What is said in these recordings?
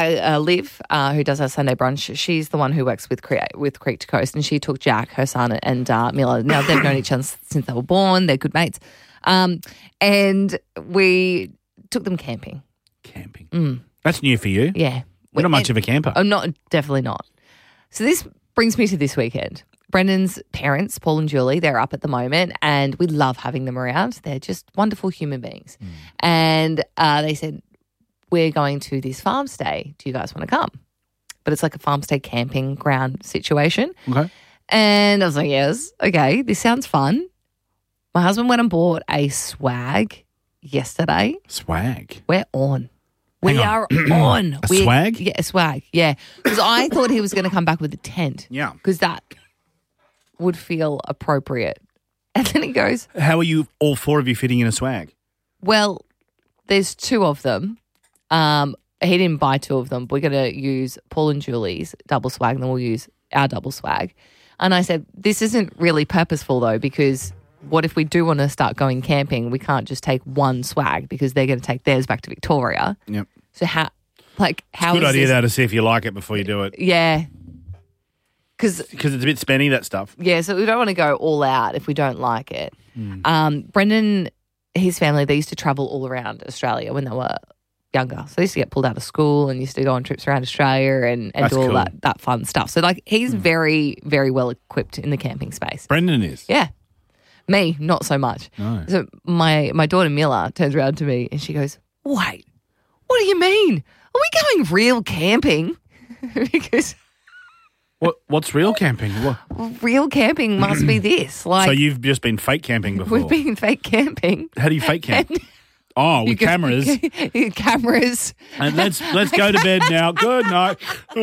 Liv, who does our Sunday brunch, she's the one who works with Creek to Coast, and she took Jack, her son, and Miller. Now, they've known each other since they were born. They're good mates. And we took them camping. Camping. That's new for you. Yeah. We're not much of a camper. I'm definitely not. So this brings me to this weekend. Brendan's parents, Paul and Julie, they're up at the moment, and we love having them around. They're just wonderful human beings. And they said, we're going to this farm stay. Do you guys want to come? But it's like a farm stay camping ground situation. Okay. And I was like, yes, okay, this sounds fun. My husband went and bought a swag yesterday. Swag? We're on. Hang We on. are on. A swag? Yeah, a swag. Yeah. Because I thought he was going to come back with a tent. Yeah. Because that would feel appropriate. And then he goes, How are you, all four of you, fitting in a swag? well, there's two of them. He didn't buy two of them. We're going to use Paul and Julie's double swag, and then we'll use our double swag. And I said, this isn't really purposeful, though, because what if we do want to start going camping? We can't just take one swag because they're going to take theirs back to Victoria. Yep. So how Good is idea, this? though, to see if you like it before you do it. Yeah. Because it's a bit spenny, that stuff. Yeah, so we don't want to go all out if we don't like it. Brendan, his family, they used to travel all around Australia when they were younger. So they used to get pulled out of school and used to go on trips around Australia and That's do all cool. that fun stuff. So, like, he's very, very well equipped in the camping space. Brendan is. Yeah. Me, not so much. No. So my daughter Mila turns around to me and she goes, wait, what do you mean? Are we going real camping? Because What's real camping? What? real camping must be this. Like, So you've just been fake camping before? we've been fake camping. How do you fake camp? With cameras. Cameras. And let's go to bed now. Good night.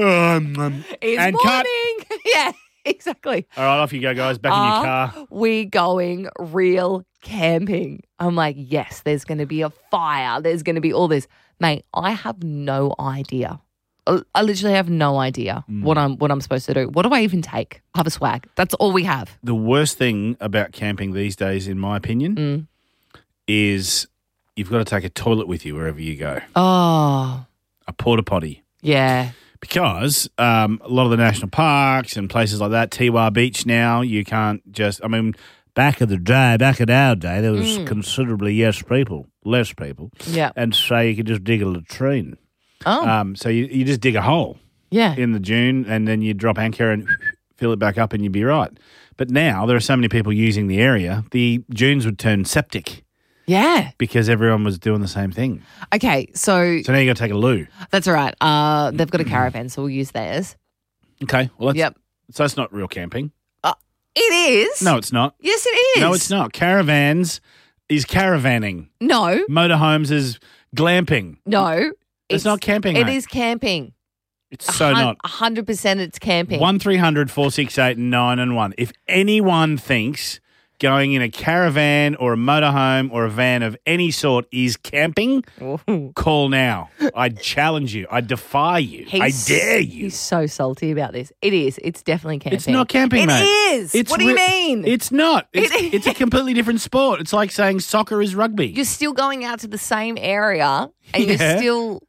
It's And morning. cut. Yeah, exactly. All right, off you go, guys. Back in your car. We going real camping. I'm like, yes, there's going to be a fire. There's going to be all this. Mate, I have no idea. I literally have no idea what I'm supposed to do. What do I even take? I have a swag. That's all we have. The worst thing about camping these days, in my opinion, is you've got to take a toilet with you wherever you go. Oh, A porta potty. yeah. Because a lot of the national parks and places like that, Tiwa Beach now, you can't just, back in our day, there was considerably less people. Yeah. And so you could just dig a latrine. Oh, So you just dig a hole yeah. in the dune and then you drop anchor and fill it back up and you'd be right. But now there are so many people using the area, the dunes would turn septic Yeah. because everyone was doing the same thing. Okay, so So now you got to take a loo. that's all right. They've got a caravan, so we'll use theirs. Okay. Well, Yep. So it's not real camping. It is. No, it's not. Yes, it is. No, it's not. Caravans is caravanning. No. Motorhomes is glamping. No. It's not camping, It mate. is camping. It's so not. 100% it's camping. 1300 468 911. If anyone thinks going in a caravan or a motorhome or a van of any sort is camping, call now. I challenge you. I defy you. I dare you. He's so salty about this. It is. It's definitely camping. It's not camping, mate. It is. What do you mean? It's not. It It's a completely different sport. It's like saying soccer is rugby. You're still going out to the same area and Yeah. you're still,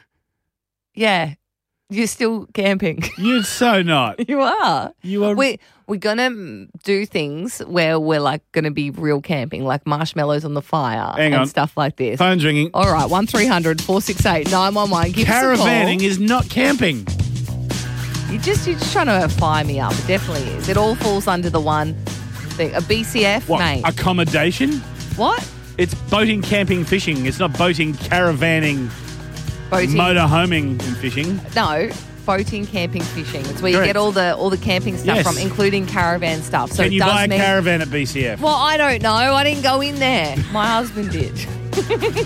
you're still camping. You're so not. You are. You are. We're going to do things where we're like going to be real camping, like marshmallows on the fire Hang and on. stuff like this. Phone's ringing. All right, 1300 468 911. Give us a call. Caravanning is not camping. You're just trying to fire me up. It definitely is. It all falls under the one thing. A BCF, What? mate. Accommodation? What? It's boating, camping, fishing. It's not boating, caravanning, Boating. motorhoming and fishing. No, boating, camping, fishing. It's where you Correct. get all the camping stuff Yes. from, including caravan stuff. So Can it you does buy a mean- caravan at BCF? Well, I don't know. I didn't go in there. My husband did.